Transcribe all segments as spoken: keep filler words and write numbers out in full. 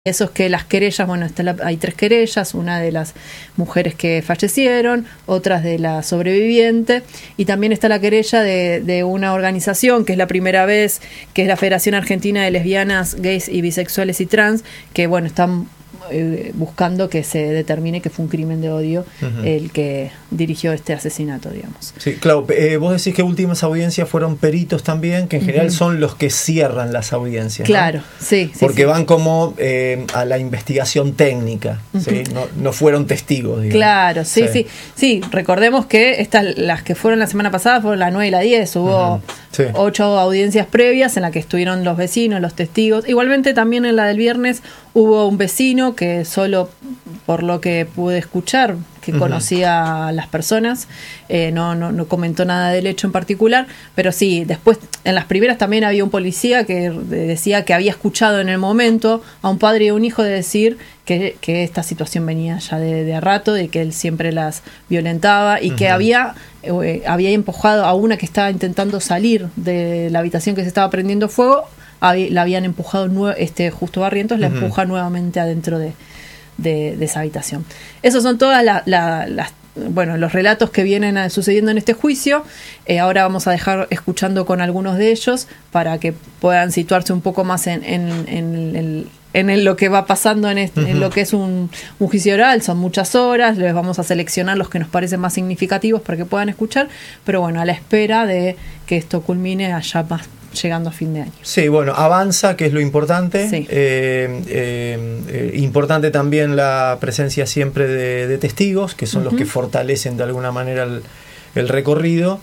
Eso es que las querellas, bueno, está la, hay tres querellas, una de las mujeres que fallecieron, otras de la sobreviviente, y también está la querella de, de una organización que es la primera vez, que es la Federación Argentina de Lesbianas, Gays y Bisexuales y Trans, que bueno, están eh, buscando que se determine que fue un crimen de odio uh-huh. el que dirigió este asesinato, digamos. Sí, claro, eh, vos decís que últimas audiencias fueron peritos también, que en general uh-huh. son los que cierran las audiencias. Claro, ¿no? sí, sí. Porque sí. van como eh, a la investigación técnica, uh-huh. ¿sí? no, no fueron testigos, digamos. Claro, sí, sí, sí. Sí, recordemos que estas, las que fueron la semana pasada fueron la nueve y la diez, hubo uh-huh. sí. ocho audiencias previas en las que estuvieron los vecinos, los testigos. Igualmente también en la del viernes hubo un vecino que solo por lo que pude escuchar, que uh-huh. conocía a las personas, eh, no, no, no comentó nada del hecho en particular, pero sí, después en las primeras también había un policía que decía que había escuchado en el momento a un padre y a un hijo de decir que, que esta situación venía ya de, de a rato, de que él siempre las violentaba y uh-huh. que había, eh, había empujado a una que estaba intentando salir de la habitación que se estaba prendiendo fuego, hab- la habían empujado, nue- este Justo Barrientos la uh-huh. empuja nuevamente adentro de De, de esa habitación. Esos son todas la, la, las bueno, los relatos que vienen a, sucediendo en este juicio. Eh, ahora vamos a dejar escuchando con algunos de ellos para que puedan situarse un poco más en, en, en, el, en el, lo que va pasando en, este, uh-huh. en lo que es un, un juicio oral. Son muchas horas, les vamos a seleccionar los que nos parecen más significativos para que puedan escuchar, pero bueno, a la espera de que esto culmine allá más llegando a fin de año. Sí, bueno, avanza, que es lo importante. Sí. Eh, eh, eh, importante también la presencia siempre de, de testigos, que son uh-huh. los que fortalecen de alguna manera el, el recorrido.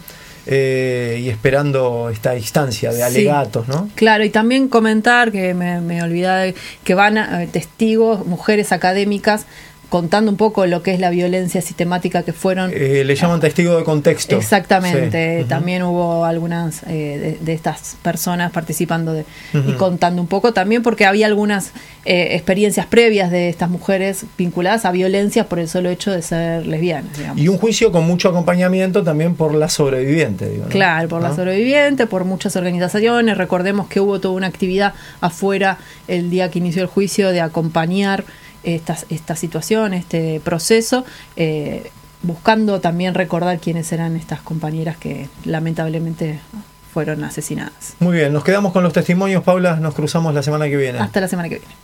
Eh, y esperando esta instancia de alegatos, sí. ¿no? Claro, y también comentar, que me, me olvidaba, que van a, eh, testigos, mujeres académicas, contando un poco lo que es la violencia sistemática que fueron... Eh, le llaman testigo de contexto. Exactamente. Sí. También uh-huh. hubo algunas eh, de, de estas personas participando de, uh-huh. y contando un poco también, porque había algunas eh, experiencias previas de estas mujeres vinculadas a violencia por el solo hecho de ser lesbianas, digamos. Y un juicio con mucho acompañamiento también por la sobreviviente, digo, ¿no? Claro, por ¿no? la sobreviviente, por muchas organizaciones. Recordemos que hubo toda una actividad afuera el día que inició el juicio de acompañar Esta, esta situación, este proceso, eh, buscando también recordar quiénes eran estas compañeras que lamentablemente fueron asesinadas. Muy bien, nos quedamos con los testimonios, Paula, nos cruzamos la semana que viene. Hasta la semana que viene.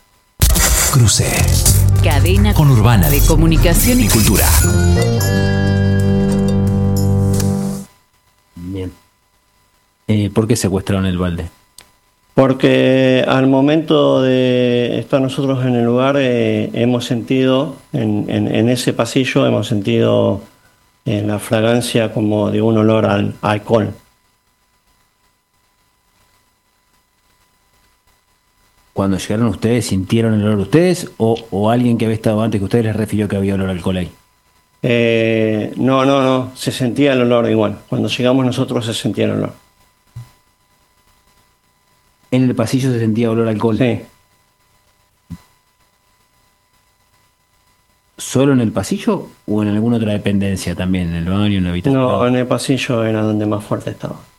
Cruce. Cadena Conurbana de comunicación y cultura. Bien. Eh, ¿Por qué secuestraron el balde? Porque al momento de estar nosotros en el lugar eh, hemos sentido, en, en, en ese pasillo, hemos sentido eh, la fragancia como de un olor al alcohol. Cuando llegaron ustedes, ¿sintieron el olor de ustedes o, o alguien que había estado antes que ustedes les refirió que había olor a alcohol ahí? Eh, no, no, no, se sentía el olor igual. Cuando llegamos nosotros se sentía el olor. ¿En el pasillo se sentía olor a alcohol? Sí. ¿Solo en el pasillo o en alguna otra dependencia también? ¿En el baño, en la habitación? No, en el pasillo era donde más fuerte estaba.